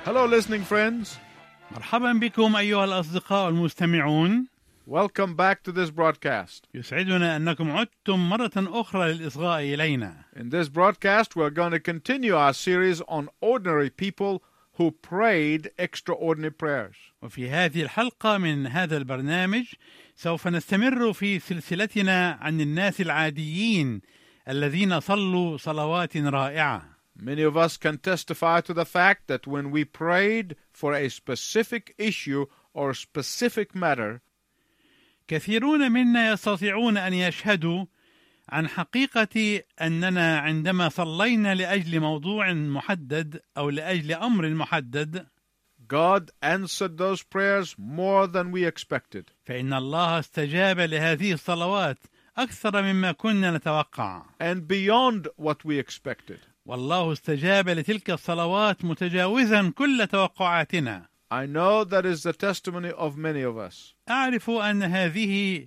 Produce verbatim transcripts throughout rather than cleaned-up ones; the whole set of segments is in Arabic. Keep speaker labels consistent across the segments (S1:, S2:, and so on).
S1: Hello listening friends.
S2: مرحبا بكم أيها الأصدقاء المستمعون.
S1: Welcome back to this broadcast.
S2: يسعدنا أنكم عدتم مرة أخرى للإصغاء إلينا.
S1: In this broadcast, we're going to continue our series on ordinary people who prayed extraordinary prayers.
S2: وفي هذه الحلقة من هذا البرنامج سوف نستمر في سلسلتنا عن الناس العاديين الذين صلوا صلوات رائعة.
S1: Many of us can testify to the fact that when we prayed for a specific issue or specific matter,
S2: كثيرون منا يستطيعون أن يشهدوا عن حقيقة أننا عندما صلينا لأجل موضوع محدد أو لأجل أمر محدد،
S1: God answered those prayers more than we expected.
S2: فإن الله استجاب لهذه الصلوات أكثر مما كنا نتوقع.
S1: And beyond what we expected.
S2: والله استجاب لتلك الصلوات متجاوزا كل توقعاتنا.
S1: I know that is the testimony of many of us.
S2: أعرف أن هذه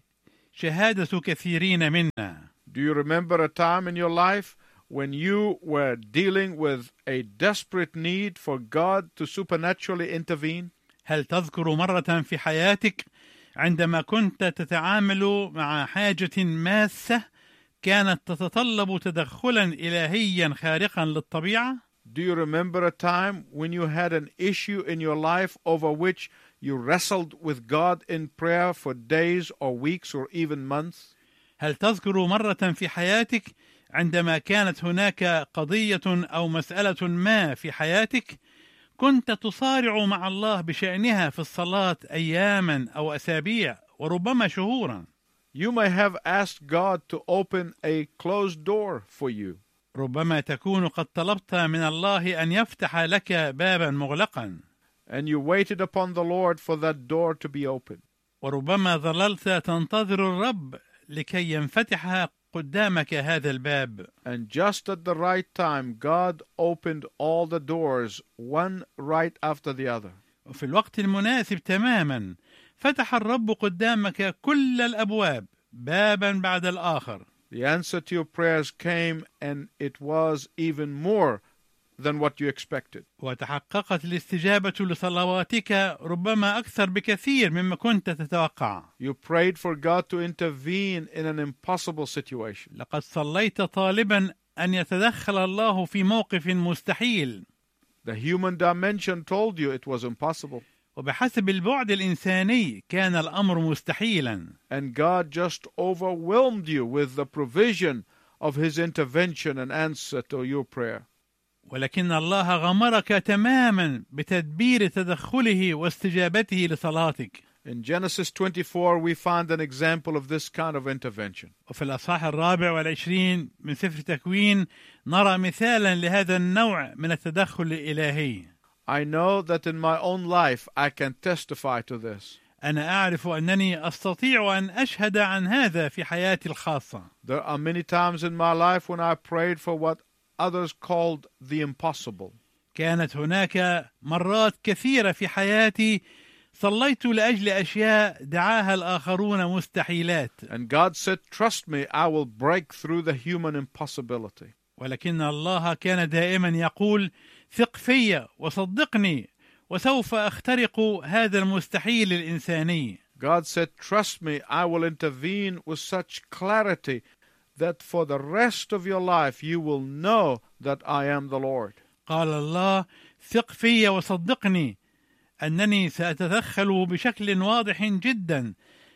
S2: شهادة كثيرين منا.
S1: Do you remember a time in your life when you were dealing with a desperate need for God to supernaturally intervene?
S2: هل تذكر مرة في حياتك عندما كنت تتعامل مع حاجة ماسة كانت تتطلب تدخلا إلهيا خارقا للطبيعة؟
S1: Do you remember a time when you had an issue in your life over which you wrestled with God in prayer for days or weeks or even months?
S2: هل تذكر مرة في حياتك عندما كانت هناك قضية أو مسألة ما في حياتك كنت تصارع مع الله بشأنها في الصلاة أياما أو أسابيع وربما شهورا؟
S1: You may have asked God to open a closed door for you.
S2: ربما تكون قد طلبت من الله أن يفتح لك بابا مغلقا.
S1: And you waited upon the Lord for that door to be opened.
S2: وربما ظللت تنتظر الرب لكي ينفتح قدامك هذا الباب.
S1: And just at the right time, God opened all the doors, one right after the other.
S2: وفي الوقت المناسب تماما فتح الرب قدامك كل الأبواب بابا بعد الآخر.
S1: The answer to your prayers came, and it was even more than what you expected.
S2: وتحققت الاستجابة لصلواتك ربما أكثر بكثير مما كنت تتوقع.
S1: You prayed for God to intervene in an impossible situation.
S2: لقد صليت طالبا أن يتدخل الله في موقف مستحيل.
S1: The human dimension told you it was impossible.
S2: وبحسب البعد الإنساني كان الأمر مستحيلا.
S1: And God just overwhelmed you with the provision of His intervention and answer to your prayer.
S2: ولكن الله غمرك تماما بتدبير تدخله واستجابته لصلاتك.
S1: In Genesis twenty-four, we find an example of this kind of intervention.
S2: وفي الأصحاح الرابع والعشرين من سفر تكوين نرى مثالا لهذا النوع من التدخل الإلهي.
S1: I know that in my own life I can testify to this.
S2: أنا أعرف أنني أستطيع أن أشهد عن هذا في حياتي الخاصة.
S1: There are many times in my life when I prayed for what others called the impossible.
S2: كانت هناك مرات كثيرة في حياتي صليت لأجل أشياء دعاها الآخرون مستحيلات.
S1: And God said, trust me, I will break through the human impossibility.
S2: ولكن الله كان دائما يقول ثق في وصدقني وسوف أخترق هذا المستحيل الإنساني.
S1: God said, trust me, I will intervene with such clarity that for the rest of your life you will know that I am the Lord.
S2: قال الله ثق في وصدقني أنني سأتدخل بشكل واضح جدا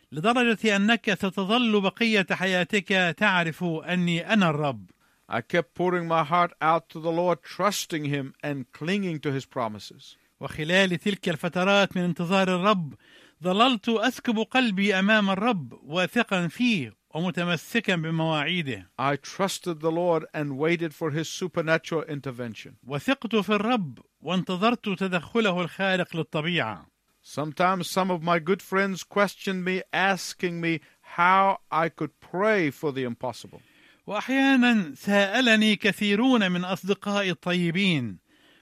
S2: لدرجة أنك ستظل بقية حياتك تعرف أني أنا الرب.
S1: I kept pouring my heart out to the Lord, trusting Him and clinging to His promises.
S2: وخلال تلك الفترات من انتظار الرب ظللت أسكب قلبي أمام الرب واثقا فيه ومتمسكا بمواعيده.
S1: I trusted the Lord and waited for His supernatural intervention.
S2: وثقت في الرب وانتظرت تدخله الخارق للطبيعة.
S1: Sometimes some of my good friends questioned me, asking me how I could pray for the impossible.
S2: وأحيانا سألني كثيرون من أصدقائي الطيبين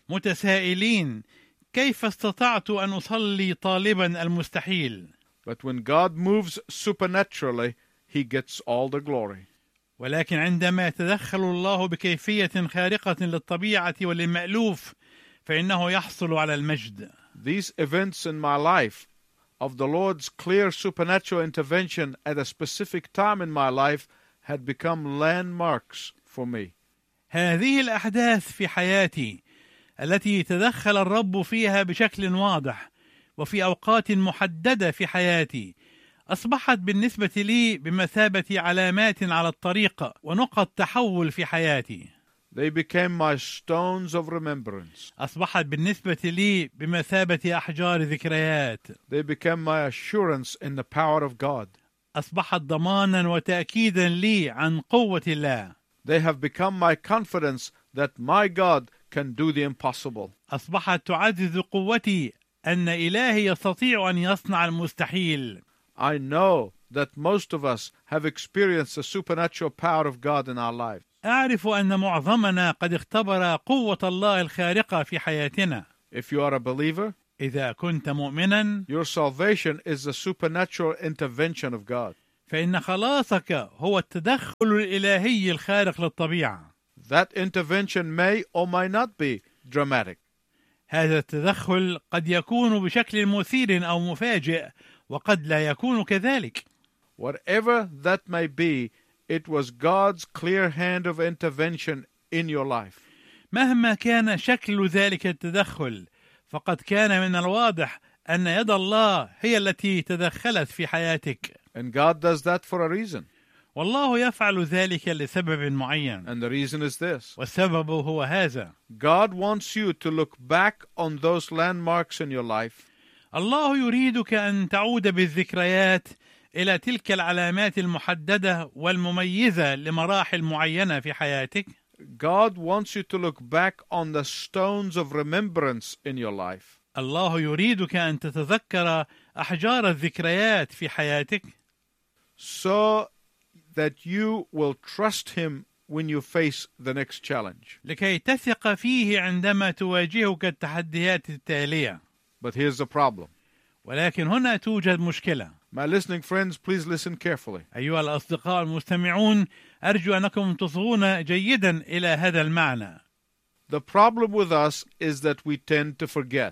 S2: متسائلين كيف استطعت أن أصلي طالبا المستحيل.
S1: But when God moves supernaturally, He gets all the glory.
S2: ولكن عندما يتدخل الله بكيفية خارقة للطبيعة وللمألوف فإنه يحصل على المجد.
S1: These events in my life of the Lord's clear supernatural intervention at a specific time in my life had become landmarks for me.
S2: هذه الأحداث في حياتي التي تدخل الرب فيها بشكل واضح وفي أوقات محددة في حياتي أصبحت بالنسبة لي بمثابة علامات على الطريق ونقط تحول في حياتي.
S1: They became my stones of remembrance.
S2: أصبحت بالنسبة لي بمثابة أحجار ذكريات.
S1: They became my assurance in the power of God.
S2: أصبحت ضمانا وتأكيدا لي عن قوة الله.
S1: They have become my confidence that my God can do the impossible.
S2: أصبحت تعزز قوتي أن إلهي يستطيع أن يصنع المستحيل.
S1: I know that most of us have experienced the supernatural power of God in our lives.
S2: أعرف أن معظمنا قد اختبر قوة الله الخارقة في حياتنا.
S1: If you are a believer,
S2: إذا كنت مؤمنا
S1: your salvation is the supernatural intervention of God.
S2: فإن خلاصك هو التدخل الإلهي الخارق للطبيعة.
S1: That intervention may or may not be dramatic.
S2: هذا التدخل قد يكون بشكل مثير أو مفاجئ وقد لا يكون كذلك.
S1: Whatever that may be, it was God's clear hand of intervention in your life.
S2: مهما كان شكل ذلك التدخل فقد كان من الواضح أن يد الله هي التي تدخلت في حياتك.
S1: And God does that for a reason.
S2: والله يفعل ذلك لسبب معين.
S1: And the reason is this.
S2: والسبب هو هذا.
S1: God wants you to look back on those landmarks in your life.
S2: الله يريدك أن تعود بالذكريات إلى تلك العلامات المحددة والمميزة لمراحل معينة في حياتك.
S1: God wants you to look back on the stones of remembrance in your life.
S2: الله يريدك أن تتذكر أحجار الذكريات في حياتك.
S1: So that you will trust Him when you face the next challenge.
S2: لكي تثق فيه عندما تواجهك التحديات التالية.
S1: But here's the problem.
S2: ولكن هنا توجد مشكلة.
S1: My listening friends, please listen carefully.
S2: أيها الأصدقاء المستمعون، أرجو أنكم تصغون جيدا إلى هذا المعنى.
S1: The problem with us is that we tend to forget.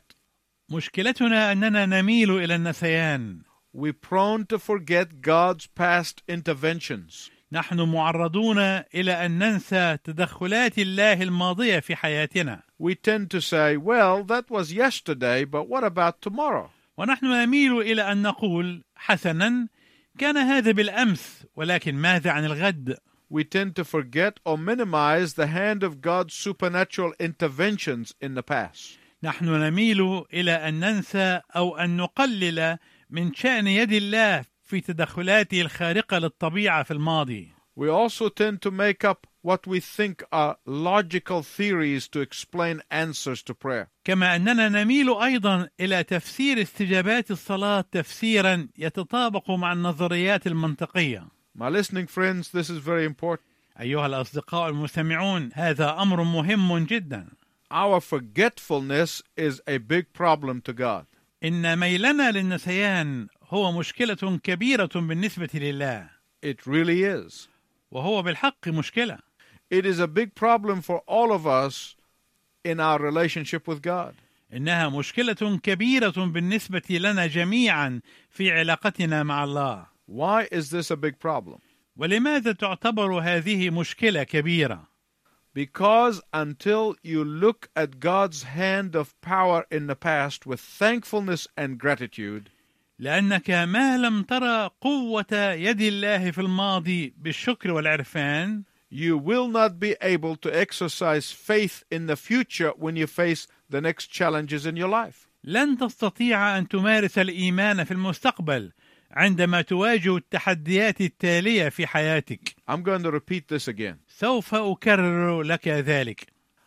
S2: مشكلتنا أننا نميل إلى النسيان.
S1: We're prone to forget God's past interventions.
S2: نحن معرضون إلى أن ننسى تدخلات الله الماضية في حياتنا.
S1: We tend to say, well, that was yesterday, but what about tomorrow?
S2: ونحن نميل إلى أن نقول حسنا كان هذا بالأمس ولكن ماذا عن الغد؟
S1: We tend to forget or minimize the hand of God's supernatural interventions in the past.
S2: نحن نميل إلى أن ننسى أو أن نقلل من شأن يد الله في تدخلاته الخارقة للطبيعة في الماضي.
S1: We also tend to make up what we think are logical theories to explain answers to prayer.
S2: كما أننا نميل أيضا إلى تفسير استجابات الصلاة تفسيرا يتطابق مع النظريات المنطقية.
S1: My listening friends, this is very important.
S2: أيها الأصدقاء المستمعون، هذا أمر مهم جدا.
S1: Our forgetfulness is a big problem to God.
S2: إن ميلنا للنسيان هو مشكلة كبيرة بالنسبة لله.
S1: It really is.
S2: وهو بالحق مشكلة.
S1: It is a big problem for all of us in our relationship with God.
S2: إنها مشكلة كبيرة بالنسبة لنا جميعا في علاقتنا مع الله.
S1: Why is this a big problem?
S2: ولماذا تعتبر هذه مشكلة كبيرة؟
S1: Because until you look at God's hand of power in the past with thankfulness and gratitude,
S2: لأنك ما لم ترى قوة يد الله في الماضي بالشكر والعرفان،
S1: you will not be able to exercise faith in the future when you face the next challenges in your life.
S2: لن تستطيع أن تمارس الإيمان في المستقبل عندما تواجه التحديات التالية في حياتك.
S1: I'm going to repeat this again.
S2: سوف أكرر لك ذلك.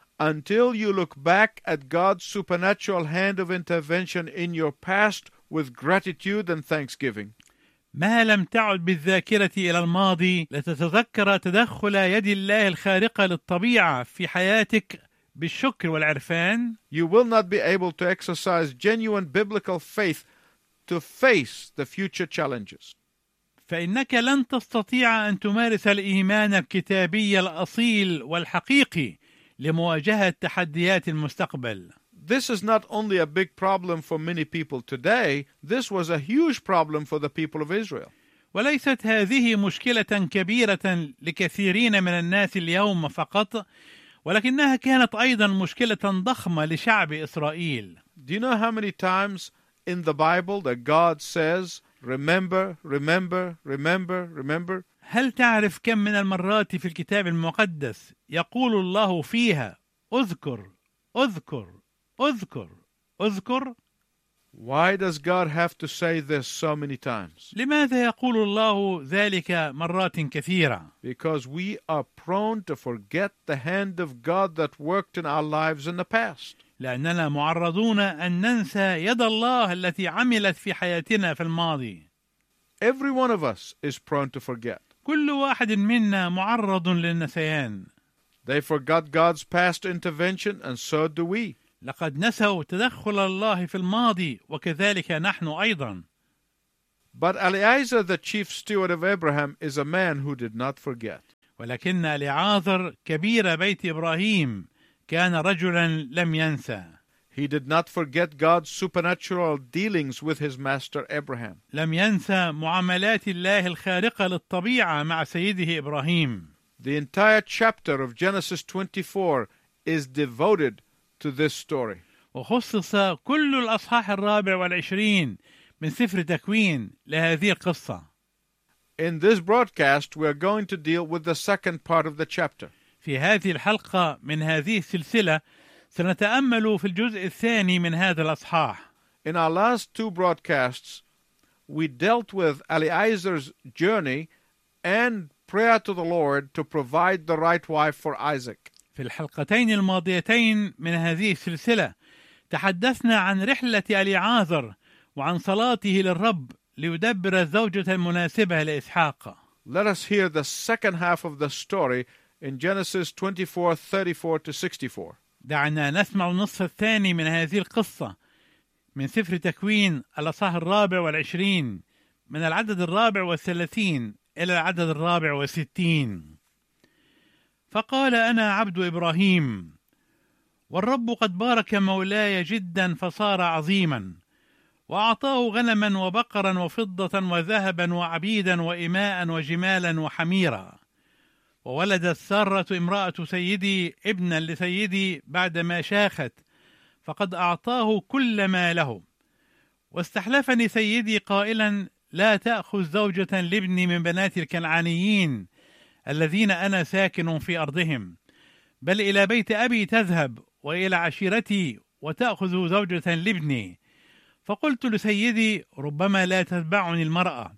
S1: Until you look back at God's supernatural hand of intervention in your past with gratitude and thanksgiving,
S2: ما لم تعد بالذاكرة إلى الماضي لتتذكر تدخل يد الله الخارقة للطبيعة في حياتك بالشكر والعرفان،
S1: you will not be able to exercise genuine biblical faith to face the future challenges.
S2: فإنك لن تستطيع أن تمارس الإيمان الكتابي الأصيل والحقيقي لمواجهة تحديات المستقبل.
S1: this is not only a big problem for many people today, this was a huge problem for the people of Israel.
S2: وليست هذه مشكلة كبيرة لكثيرين من الناس اليوم فقط، ولكنها كانت أيضا مشكلة ضخمة لشعب إسرائيل.
S1: Do you know how many times in the Bible that God says, remember, remember, remember, remember?
S2: هل تعرف كم من المرات في الكتاب المقدس يقول الله فيها اذكر اذكر اذكر اذكر؟
S1: Why does God have to say this so many times?
S2: لماذا يقول الله ذلك مرات كثيرة؟
S1: Because we are prone to forget the hand of God that worked in our lives in the past.
S2: لأننا معرضون أن ننسى يد الله التي عملت في حياتنا في الماضي.
S1: Every one of us is prone to forget.
S2: كل واحد منا معرض للنسيان.
S1: They forgot God's past intervention, and so do we.
S2: لقد نسوا تدخل الله في الماضي، وكذلك نحن أيضا.
S1: But Eliezer, the chief steward of Abraham, is a man who did not forget.
S2: ولكن إليعاذر كبير بيت إبراهيم كان رجلا لم ينسى.
S1: He did not forget God's supernatural dealings with his master Abraham.
S2: لم ينسى معاملات الله الخارقة للطبيعة مع سيده إبراهيم.
S1: The entire chapter of Genesis twenty-four is devoted to this story.
S2: وخصص كل الأصحاح الرابع والعشرين من سفر تكوين لهذه القصة.
S1: In this broadcast, we are going to deal with the second part of the chapter.
S2: في هذه الحلقة من هذه السلسلة سنتأمل في الجزء الثاني من هذا الأصحاح.
S1: In our last two broadcasts, we dealt with Eliezer's journey and prayer to the Lord to provide the right wife for Isaac.
S2: في الحلقتين الماضيتين من هذه السلسلة تحدثنا عن رحلة إليعاذر وعن صلاته للرب ليدبر الزوجة المناسبة لإسحاق.
S1: Let us hear the second half of the story in Genesis twenty-four thirty-four to sixty-four.
S2: دعنا نسمع النصف الثاني من هذه القصة من سفر تكوين الأصحاح الرابع والعشرين من العدد الرابع والثلاثين إلى العدد الرابع والستين. فقال أنا عبد إبراهيم، والرب قد بارك مولاي جدا فصار عظيما، وأعطاه غنما وبقرا وفضة وذهبا وعبيدا وإماء وجمالا وحميرا. وولدت سارة امرأة سيدي ابنا لسيدي بعدما شاخت، فقد أعطاه كل ما له. واستحلفني سيدي قائلا لا تأخذ زوجة لابني من بنات الكنعانيين الذين أنا ساكن في أرضهم، بل إلى بيت أبي تذهب وإلى عشيرتي وتأخذ زوجة لابني. فقلت لسيدي ربما لا تتبعني المرأة.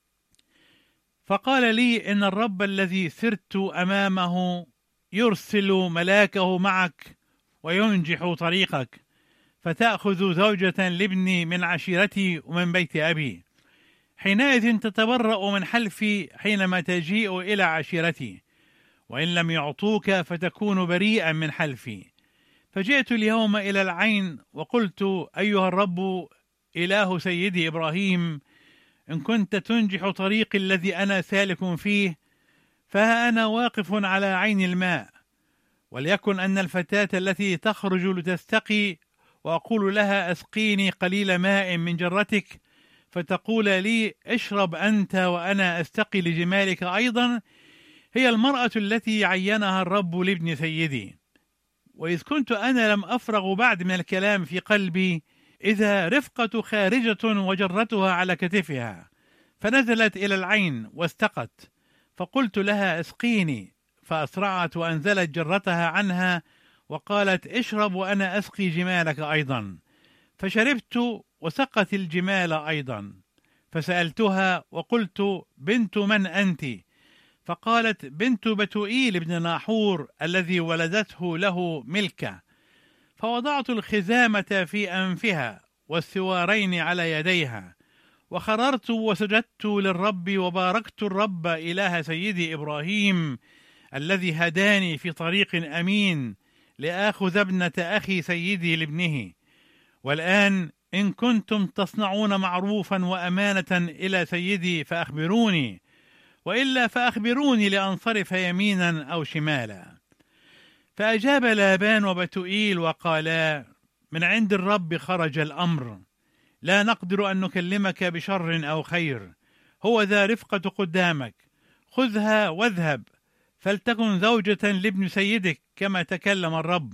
S2: فقال لي إن الرب الذي سرت أمامه يرسل ملاكه معك وينجح طريقك، فتأخذ زوجة لابني من عشيرتي ومن بيت أبي. حينئذ تتبرأ من حلفي حينما تجيء إلى عشيرتي، وإن لم يعطوك فتكون بريئا من حلفي. فجئت اليوم إلى العين وقلت أيها الرب إله سيدي إبراهيم، إن كنت تنجح طريقي الذي أنا سالك فيه، فها أنا واقف على عين الماء، وليكن أن الفتاة التي تخرج لتستقي وأقول لها أسقيني قليل ماء من جرتك، فتقول لي اشرب أنت وأنا أستقي لجمالك أيضا، هي المرأة التي عينها الرب لابن سيدي. وإذ كنت أنا لم أفرغ بعد من الكلام في قلبي، إذا رفقة خارجة وجرتها على كتفها، فنزلت إلى العين واستقت. فقلت لها اسقيني، فأسرعت وأنزلت جرتها عنها وقالت اشرب وأنا أسقي جمالك أيضا. فشربت وسقت الجمال أيضا. فسألتها وقلت بنت من أنت؟ فقالت بنت بتوئيل بن ناحور الذي ولدته له ملكة. فوضعت الخزامة في أنفها والسوارين على يديها، وخررت وسجدت للرب وباركت الرب إله سيدي إبراهيم الذي هداني في طريق أمين لآخذ ابنة أخي سيدي لابنه. والآن إن كنتم تصنعون معروفا وأمانة إلى سيدي فأخبروني، وإلا فأخبروني لأنصرف يمينا أو شمالا. فأجاب لابان وبتوئيل وقالا من عند الرب خرج الأمر، لا نقدر أن نكلمك بشر أو خير، هو ذا رفقة قدامك، خذها واذهب، فلتكن زوجة لابن سيدك كما تكلم الرب.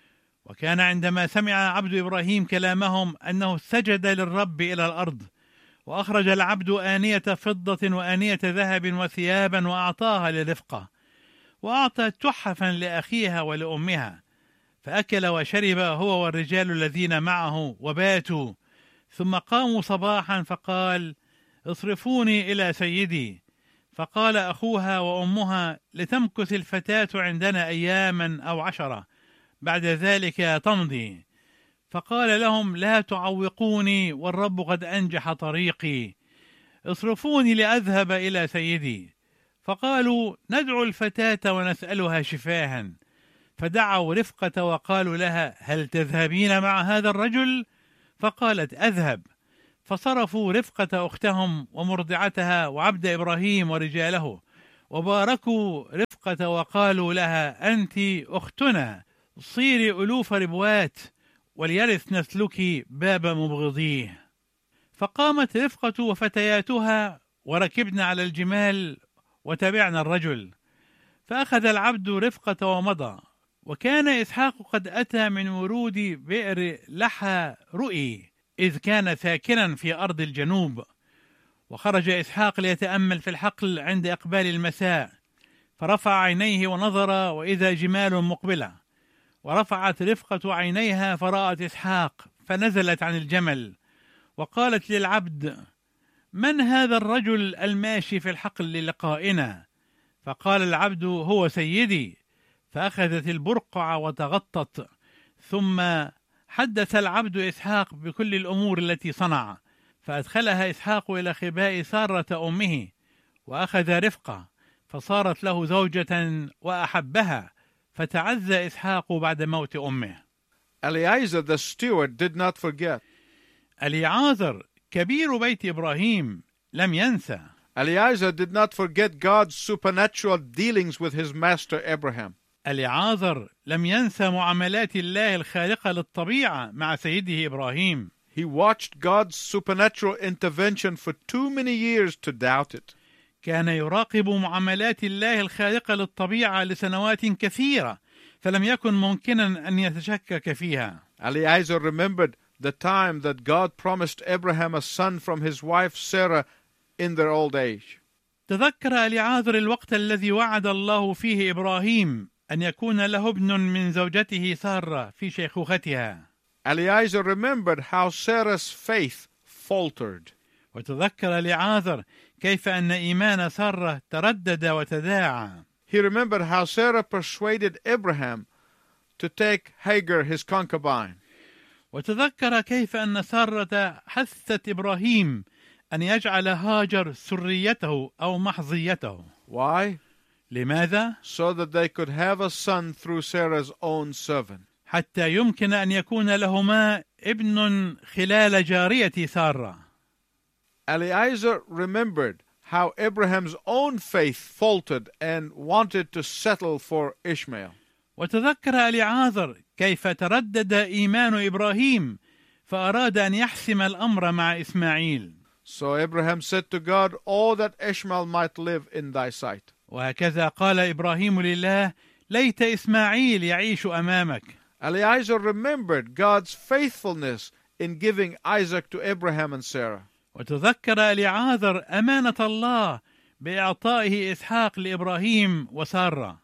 S2: وكان عندما سمع عبد إبراهيم كلامهم أنه سجد للرب إلى الأرض، وأخرج العبد آنية فضة وآنية ذهب وثيابا وأعطاها لرفقة، وأعطى تحفا لأخيها ولأمها، فأكل وشرب هو والرجال الذين معه وباتوا. ثم قاموا صباحا فقال: اصرفوني إلى سيدي. فقال أخوها وأمها: لتمكث الفتاة عندنا أياما أو عشرة، بعد ذلك تمضي. فقال لهم: لا تعوقوني، والرب قد أنجح طريقي، اصرفوني لأذهب إلى سيدي. فقالوا: ندعو الفتاة ونسألها شفاها. فدعوا رفقة وقالوا لها: هل تذهبين مع هذا الرجل؟ فقالت: أذهب. فصرفوا رفقة أختهم ومرضعتها وعبد إبراهيم ورجاله، وباركوا رفقة وقالوا لها: أنت أختنا، صيري ألوف ربوات، وليرث نسلك باب مبغضيه. فقامت رفقة وفتياتها وركبن على الجمال وتبعنا الرجل. فأخذ العبد رفقة ومضى. وكان إسحاق قد أتى من ورود بئر لحى رؤي، إذ كان ساكنا في أرض الجنوب. وخرج إسحاق ليتأمل في الحقل عند إقبال المساء، فرفع عينيه ونظر وإذا جمال مقبلة، ورفعت رفقة عينيها فرأت إسحاق، فنزلت عن الجمل وقالت للعبد: من هذا الرجل الماشي في الحقل للقائنا؟ فقال العبد: هو سيدي. فأخذت البرقع وتغطت. ثم حدث العبد إسحاق بكل الأمور التي صنع، فأدخلها إسحاق إلى خباء سارة أمه، وأخذ رفقة، فصارت له زوجة وأحبها، فتعزى إسحاق بعد موت أمه.
S1: Eliezer the steward did not forget.
S2: أليعازر كبير بيت إبراهيم لم ينسى.
S1: Eliezer did not forget God's supernatural dealings with his master Abraham.
S2: أليعازر لم ينسى معاملات الله الخارقة للطبيعة مع سيده إبراهيم.
S1: He watched God's supernatural intervention for too many years to doubt it.
S2: كان يراقب معاملات الله الخارقة للطبيعة لسنوات كثيرة، فلم يكن ممكنا أن يتشكك فيها.
S1: Eliezer remembered the time that God promised Abraham a son from his wife Sarah in their old age.
S2: تذكر أليعازر الوقت الذي وعد الله فيه إبراهيم أن يكون له ابن من زوجته سارة في شيخوختها.
S1: Eliezer remembered how Sarah's faith faltered.
S2: وتذكر أليعازر كيف أن إيمان سارة تردد وتداعى.
S1: He remembered how Sarah persuaded Abraham to take Hagar his concubine.
S2: وتذكر كيف أن سارة حثت إبراهيم أن يجعل هاجر سريته أو محظيته.
S1: Why?
S2: لماذا؟
S1: So that they could have a son through Sarah's own servant.
S2: حتى يمكن أن يكون لهما ابن خلال جارية سارة.
S1: Eliezer remembered how Abraham's own faith faltered and wanted to settle for Ishmael.
S2: وتذكر أليعازر كيف تردد إيمان إبراهيم فأراد أن يحسم الأمر مع إسماعيل.
S1: So Abraham said to God, "Oh, that Ishmael might live in thy sight."
S2: وهكذا قال إبراهيم لله: ليت إسماعيل يعيش أمامك.
S1: Eliezer remembered God's faithfulness in giving Isaac to Abraham and Sarah.
S2: وتذكر أليعازر أمانة الله بإعطائه إسحاق لإبراهيم وسارة.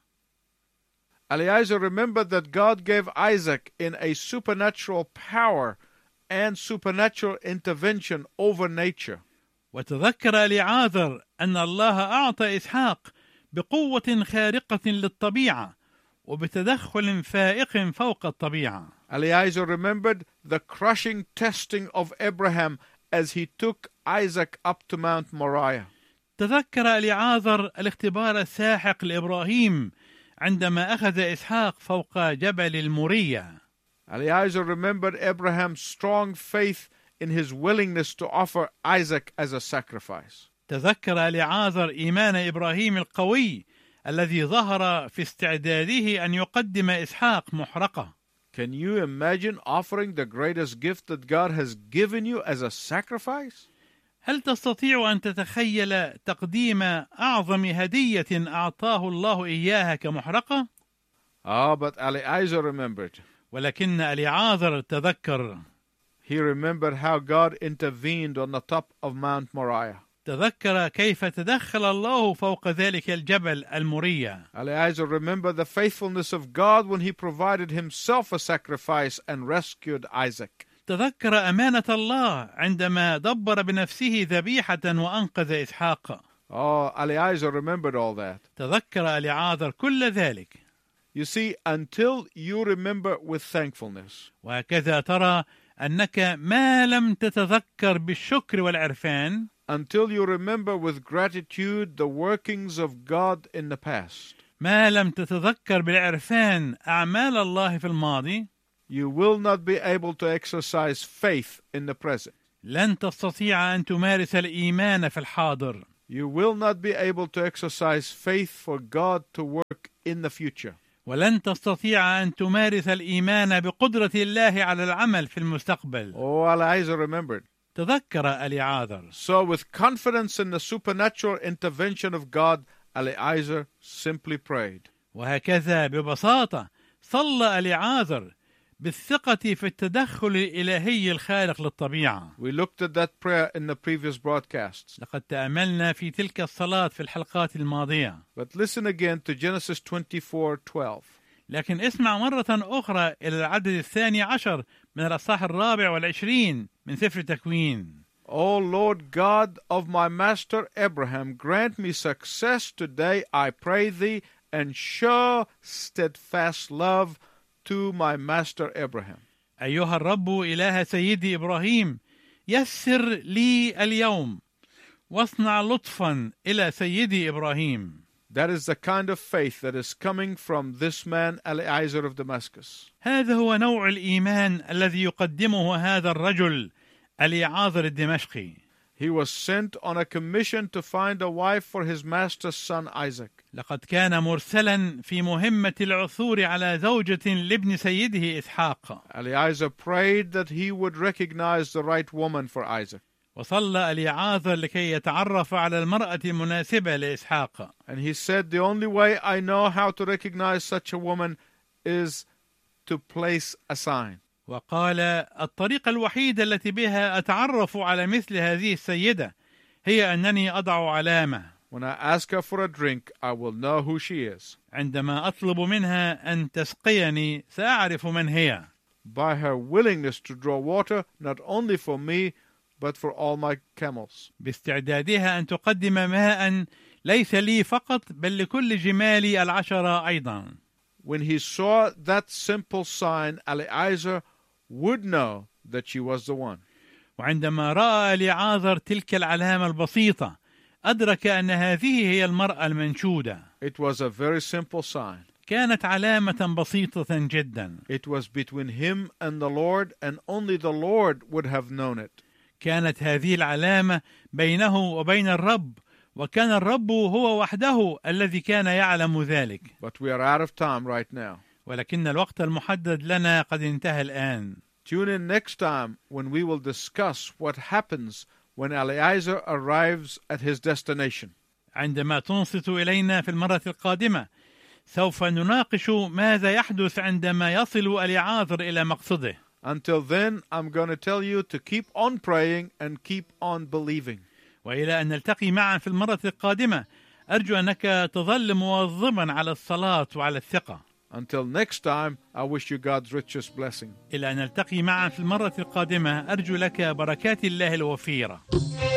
S1: Eliezer remembered that God gave Isaac in a supernatural power and supernatural intervention over nature.
S2: وتذكر أليعازر أن الله أعطى إسحاق بقوة خارقة للطبيعة وبتدخل فائق فوق الطبيعة.
S1: Eliezer remembered the crushing testing of Abraham as he took Isaac up to Mount Moriah.
S2: تذكر أليعازر الاختبار الساحق لإبراهيم عندما أخذ إسحاق فوق جبل المورية.
S1: Eliezer remembered Abraham's strong faith in his willingness to offer Isaac as a sacrifice.
S2: تذكر أليعازر إيمان إبراهيم القوي الذي ظهر في استعداده أن يقدم إسحاق محرقة.
S1: Can you imagine offering the greatest gift that God has given you as a sacrifice?
S2: هل تستطيع أن تتخيل تقديم أعظم هدية أعطاه الله إياها كمحرقة؟
S1: Ah, but Eliezer remembered.
S2: ولكن أليعازر تذكر.
S1: He remembered how God intervened on the top of Mount Moriah.
S2: تذكر كيف تدخل الله فوق ذلك الجبل الموريا.
S1: Eliezer remembered the faithfulness of God when he provided himself a sacrifice and rescued Isaac.
S2: تذكر أمانة الله عندما دبر بنفسه ذبيحة وأنقذ إسحاق.
S1: Oh, Eliezer remembered all that.
S2: تذكر أليعازر كل ذلك.
S1: You see, until you remember with thankfulness,
S2: وهكذا ترى أنك ما لم تتذكر بالشكر والعرفان،
S1: until you remember with gratitude the workings of God in the past,
S2: ما لم تتذكر بالعرفان أعمال الله في الماضي،
S1: you will not be able to exercise faith in the present.
S2: لن تستطيع أن تمارس الإيمان في الحاضر.
S1: You will not be able to exercise faith for God to work in the future.
S2: ولن تستطيع أن تمارس الإيمان بقدرة الله على العمل في المستقبل.
S1: Oh, Eliezer remembered.
S2: تذكر أليعازر.
S1: So with confidence in the supernatural intervention of God, Eliezer simply prayed.
S2: وهكذا ببساطة صلى أليعازر بالثقة في التدخل الإلهي الخارق للطبيعة.
S1: We looked at that prayer in the previous broadcasts.
S2: لقد تأملنا في تلك الصلاة في الحلقات الماضية.
S1: But listen again to Genesis twenty-four twelve.
S2: لكن اسمع مرة أخرى إلى العدد الثاني عشر من الأصحاح الرابع والعشرين من سفر تكوين.
S1: O Lord God of my master Abraham, grant me success today, I pray thee, and show steadfast love to my master Abraham.
S2: أيها الرب إله سيدي إبراهيم، يسر لي اليوم واصنع لطفا إلى سيدي إبراهيم.
S1: That is the kind of faith that is coming from this man Eliezer of Damascus.
S2: هذا هو نوع الإيمان الذي يقدمه هذا الرجل أليعازر الدمشقي.
S1: He was sent on a commission to find a wife for his master's son Isaac.
S2: لقد كان مرسلا في مهمة العثور على زوجة لابن سيده إسحاق.
S1: Eliezer prayed that he would recognize the right woman for Isaac.
S2: وصلى أليعازر لكي يتعرف على المرأة المناسبة لإسحاق.
S1: And he said, the only way I know how to recognize such a woman is to place a sign.
S2: وقال الطريقة الوحيدة التي بها أتعرف على مثل هذه السيدة هي أنني أضع علامة.
S1: When I ask her for a drink, I will know who she is.
S2: عندما أطلب منها أن تسقيني سأعرف من هي.
S1: By her willingness to draw water, not only for me, but for all my camels.
S2: باستعدادها أن تقدم ماء ليس لي فقط بل لكل جمالي العشرة أيضا.
S1: When he saw that simple sign, Eliezer would know that she was the one.
S2: وعندما رأى أليعازر تلك العلامة البسيطة أدرك أن هذه هي المرأة المنشودة.
S1: It was a very simple sign.
S2: كانت علامة بسيطة جدا.
S1: It was between him and the Lord, and only the Lord would have known it.
S2: كانت هذه العلامة بينه وبين الرب، وكان الرب هو وحده الذي كان يعلم ذلك.
S1: But we are out of time right now.
S2: ولكن الوقت المحدد لنا قد انتهى الآن.
S1: Tune in next time when we will discuss what happens when Eliezer arrives at his destination.
S2: عندما تنصت إلينا في المرة القادمة سوف نناقش ماذا يحدث عندما يصل أليعازر إلى مقصده.
S1: Until then, I'm going to tell you to keep on praying and keep on believing.
S2: وإلى أن نلتقي معا في المرة القادمة أرجو أنك تظل مواظبا على الصلاة وعلى الثقة.
S1: Until next time, I wish you God's richest blessing.
S2: إلى أن نلتقي معا في المرة القادمة أرجو لك بركات الله الوفيرة.